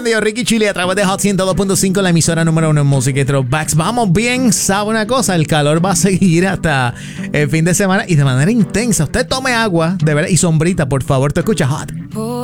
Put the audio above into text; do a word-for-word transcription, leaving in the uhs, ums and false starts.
escuchando yo, Ricky Chile, a través de Hot ciento dos punto cinco, la emisora número uno en música y throwbacks. Vamos bien, sabe una cosa, el calor va a seguir hasta el fin de semana y de manera intensa. Usted tome agua, de verdad, y sombrita, por favor. Te escucha Hot.